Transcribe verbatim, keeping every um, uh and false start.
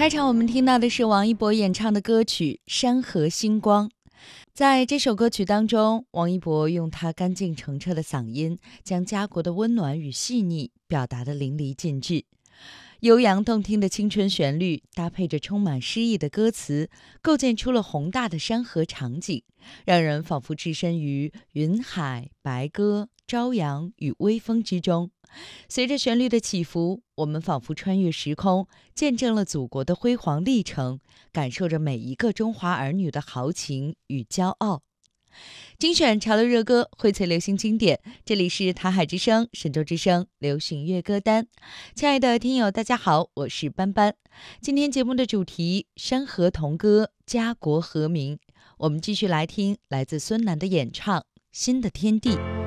开场我们听到的是王一博演唱的歌曲《山河星光》。在这首歌曲当中，王一博用他干净澄澈的嗓音，将家国的温暖与细腻表达得淋漓尽致。悠扬动听的青春旋律，搭配着充满诗意的歌词，构建出了宏大的山河场景，让人仿佛置身于云海、白鸽、朝阳与微风之中。随着旋律的起伏，我们仿佛穿越时空，见证了祖国的辉煌历程，感受着每一个中华儿女的豪情与骄傲。精选潮流热歌，荟萃流行经典，这里是台海之声、神州之声流行乐歌单。亲爱的听友大家好，我是班班。今天节目的主题山河同歌，家国和鸣。我们继续来听来自孙楠的演唱《新的天地》。